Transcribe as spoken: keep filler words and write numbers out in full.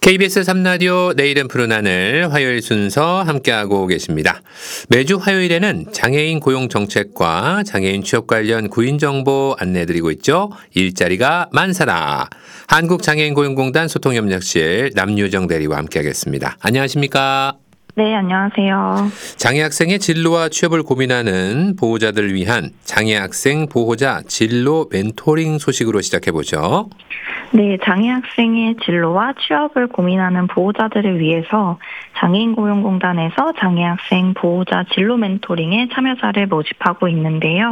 케이비에스 삼 라디오 내일은 푸른 하늘 화요일 순서 함께하고 계십니다. 매주 화요일에는 장애인 고용 정책과 장애인 취업 관련 구인 정보 안내해드리고 있죠. 일자리가 많사라. 한국장애인고용공단 소통협력실 남유정 대리와 함께하겠습니다. 안녕하십니까? 네, 안녕하세요. 장애학생의 진로와 취업을 고민하는 보호자들을 위한 장애학생 보호자 진로 멘토링 소식으로 시작해보죠. 네, 장애학생의 진로와 취업을 고민하는 보호자들을 위해서 장애인고용공단에서 장애학생 보호자 진로 멘토링에 참여자를 모집하고 있는데요.